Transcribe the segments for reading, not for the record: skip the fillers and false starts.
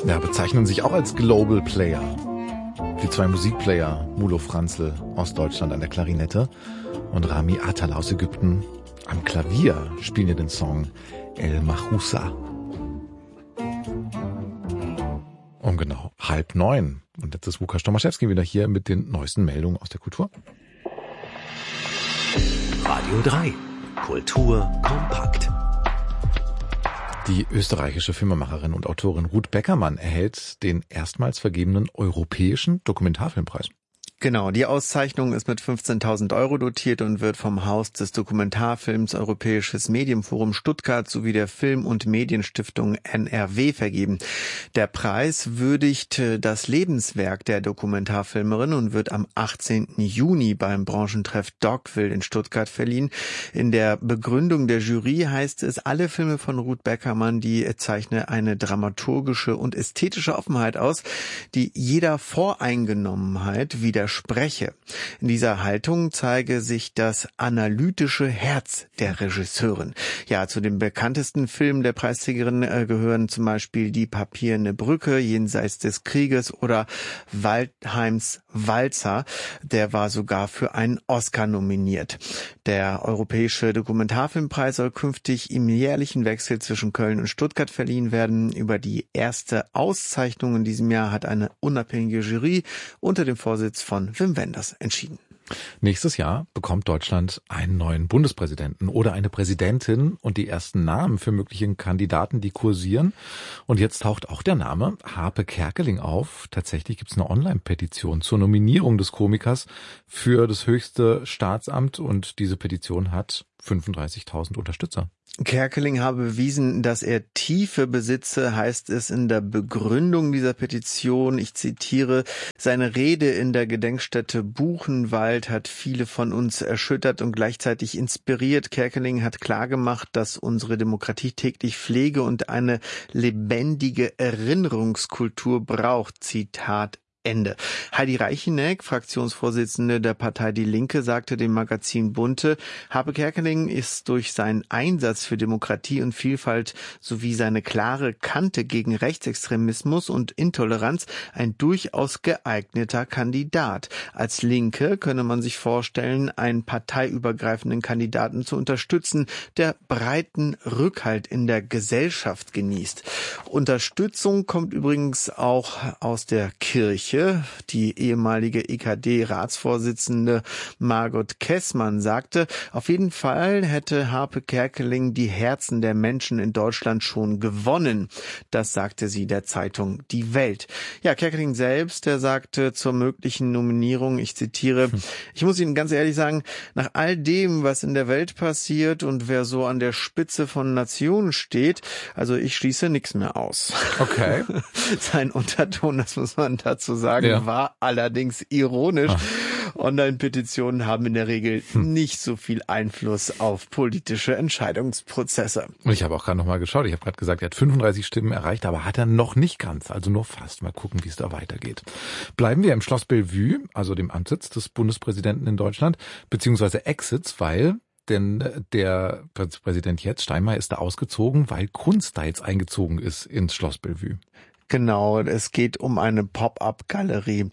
Ja, bezeichnen sich auch als Global Player. Die zwei Musikplayer, Mulo Franzl aus Deutschland an der Klarinette und Rami Attal aus Ägypten am Klavier spielen hier den Song El Mahousa. Um genau 8:30. Und jetzt ist Łukasz Tomaszewski wieder hier mit den neuesten Meldungen aus der Kultur. Radio 3. Kultur kompakt. Die österreichische Filmemacherin und Autorin Ruth Beckermann erhält den erstmals vergebenen Europäischen Dokumentarfilmpreis. Genau, die Auszeichnung ist mit 15.000 € dotiert und wird vom Haus des Dokumentarfilms Europäisches Medienforum Stuttgart sowie der Film- und Medienstiftung NRW vergeben. Der Preis würdigt das Lebenswerk der Dokumentarfilmerin und wird am 18. Juni beim Branchentreff Dogville in Stuttgart verliehen. In der Begründung der Jury heißt es, alle Filme von Ruth Beckermann, die zeichne eine dramaturgische und ästhetische Offenheit aus, die jeder Voreingenommenheit widerspreche. In dieser Haltung zeige sich das analytische Herz der Regisseurin. Ja, zu den bekanntesten Filmen der Preisträgerin gehören zum Beispiel Die Papierne Brücke, Jenseits des Krieges oder Waldheims Walzer. Der war sogar für einen Oscar nominiert. Der Europäische Dokumentarfilmpreis soll künftig im jährlichen Wechsel zwischen Köln und Stuttgart verliehen werden. Über die erste Auszeichnung in diesem Jahr hat eine unabhängige Jury unter dem Vorsitz von Wim Wenders entschieden. Nächstes Jahr bekommt Deutschland einen neuen Bundespräsidenten oder eine Präsidentin und die ersten Namen für mögliche Kandidaten, die kursieren. Und jetzt taucht auch der Name Harpe Kerkeling auf. Tatsächlich gibt es eine Online-Petition zur Nominierung des Komikers für das höchste Staatsamt und diese Petition hat 35.000 Unterstützer. Kerkeling habe bewiesen, dass er Tiefe besitze, heißt es in der Begründung dieser Petition. Ich zitiere, seine Rede in der Gedenkstätte Buchenwald hat viele von uns erschüttert und gleichzeitig inspiriert. Kerkeling hat klargemacht, dass unsere Demokratie täglich Pflege und eine lebendige Erinnerungskultur braucht. Zitat Ende. Heidi Reicheneck, Fraktionsvorsitzende der Partei Die Linke, sagte dem Magazin Bunte, Harpe Kerkeling ist durch seinen Einsatz für Demokratie und Vielfalt sowie seine klare Kante gegen Rechtsextremismus und Intoleranz ein durchaus geeigneter Kandidat. Als Linke könne man sich vorstellen, einen parteiübergreifenden Kandidaten zu unterstützen, der breiten Rückhalt in der Gesellschaft genießt. Unterstützung kommt übrigens auch aus der Kirche. Die ehemalige EKD-Ratsvorsitzende Margot Kessmann sagte, auf jeden Fall hätte Harpe Kerkeling die Herzen der Menschen in Deutschland schon gewonnen. Das sagte sie der Zeitung Die Welt. Ja, Kerkeling selbst, der sagte zur möglichen Nominierung, ich zitiere, ich muss Ihnen ganz ehrlich sagen, nach all dem, was in der Welt passiert und wer so an der Spitze von Nationen steht, also ich schließe nichts mehr aus. Okay. Sein Unterton, das muss man dazu sagen, war allerdings ironisch. Online-Petitionen haben in der Regel nicht so viel Einfluss auf politische Entscheidungsprozesse. Und ich habe auch gerade nochmal geschaut. Ich habe gerade gesagt, er hat 35 Stimmen erreicht, aber hat er noch nicht ganz, also nur fast. Mal gucken, wie es da weitergeht. Bleiben wir im Schloss Bellevue, also dem Amtssitz des Bundespräsidenten in Deutschland, beziehungsweise Ex-Sitz, weil der Präsident jetzt, Steinmeier, ist da ausgezogen, weil Kunst da jetzt eingezogen ist ins Schloss Bellevue. Genau, es geht um eine Pop-up-Galerie.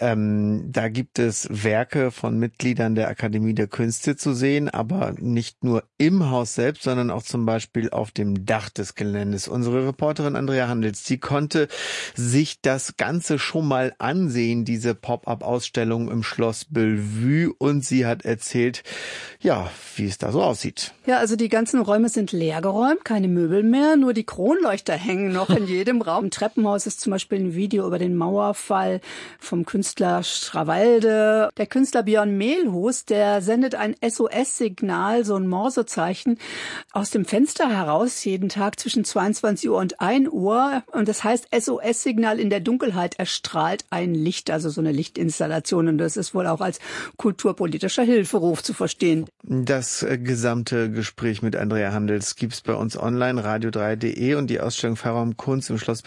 Da gibt es Werke von Mitgliedern der Akademie der Künste zu sehen, aber nicht nur im Haus selbst, sondern auch zum Beispiel auf dem Dach des Geländes. Unsere Reporterin Andrea Handels, die konnte sich das Ganze schon mal ansehen, diese Pop-up-Ausstellung im Schloss Bellevue, und sie hat erzählt, ja, wie es da so aussieht. Ja, also die ganzen Räume sind leergeräumt, keine Möbel mehr, nur die Kronleuchter hängen noch in jedem Raum. Im Treppenhaus ist zum Beispiel ein Video über den Mauerfall vom Künstler Strawalde. Der Künstler Björn Mehlhus, der sendet ein SOS-Signal, so ein Morsezeichen, aus dem Fenster heraus, jeden Tag zwischen 22 Uhr und 1 Uhr. Und das heißt SOS-Signal in der Dunkelheit erstrahlt ein Licht, also so eine Lichtinstallation. Und das ist wohl auch als kulturpolitischer Hilferuf zu verstehen. Das gesamte Gespräch mit Andrea Handels gibt's bei uns online, radio3.de, und die Ausstellung Freiraum Kunst im Schloss Bellevue, die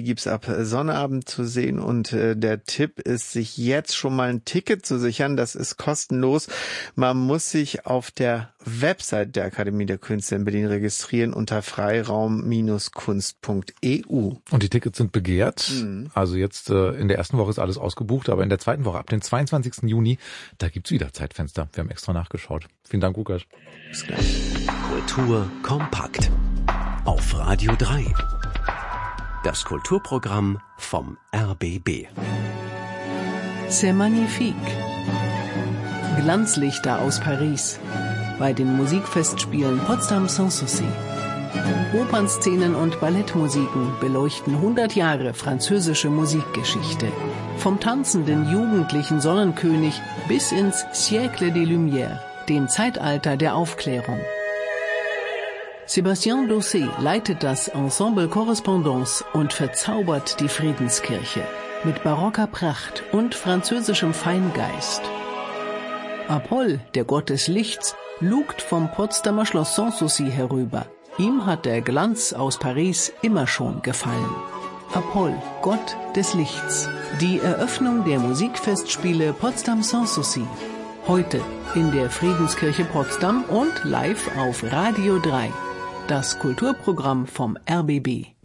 gibt's ab Sonnabend zu sehen und der Tipp ist, sich jetzt schon mal ein Ticket zu sichern. Das ist kostenlos. Man muss sich auf der Website der Akademie der Künste in Berlin registrieren unter freiraum-kunst.eu. Und die Tickets sind begehrt. Also jetzt in der ersten Woche ist alles ausgebucht, aber in der zweiten Woche, ab dem 22. Juni, da gibt's wieder Zeitfenster. Wir haben extra nachgeschaut. Vielen Dank, Lukas. Bis gleich. Kultur kompakt. Auf Radio 3. Das Kulturprogramm vom RBB. C'est magnifique. Glanzlichter aus Paris. Bei den Musikfestspielen Potsdam Sans Souci. Opernszenen und Ballettmusiken beleuchten 100 Jahre französische Musikgeschichte. Vom tanzenden jugendlichen Sonnenkönig bis ins Siècle des Lumières, dem Zeitalter der Aufklärung. Sébastien Dossé leitet das Ensemble Correspondance und verzaubert die Friedenskirche mit barocker Pracht und französischem Feingeist. Apoll, der Gott des Lichts, lugt vom Potsdamer Schloss Sans Souci herüber. Ihm hat der Glanz aus Paris immer schon gefallen. Apoll, Gott des Lichts. Die Eröffnung der Musikfestspiele Potsdam Sans Souci. Heute in der Friedenskirche Potsdam und live auf Radio 3. Das Kulturprogramm vom RBB.